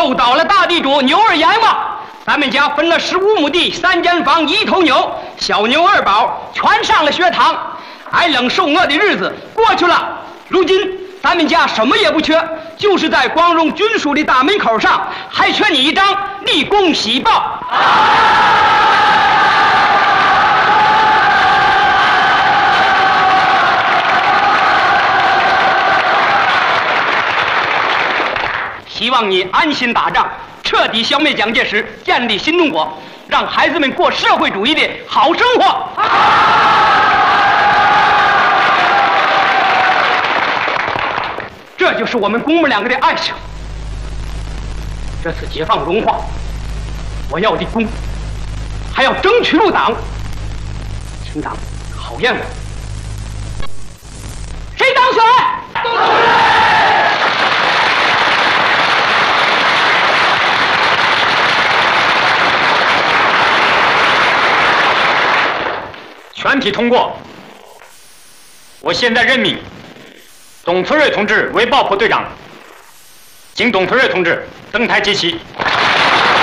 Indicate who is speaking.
Speaker 1: 又到了大地主牛二眼嘛，咱们家分了15亩地，3间房，1头牛，小牛2宝全上了学堂，挨冷受饿的日子过去了。如今咱们家什么也不缺，就是在光荣军属的大门口上还缺你一张立功喜报。希望你安心打仗，彻底消灭蒋介石，建立新中国，让孩子们过社会主义的好生活。这就是我们公母2个的爱情。这次解放荣华，我要立功，还要争取入党，请党考验我。谁当选？
Speaker 2: 全体通过。我现在任命董存瑞同志为报铺队长，请董存瑞同志登台接旗。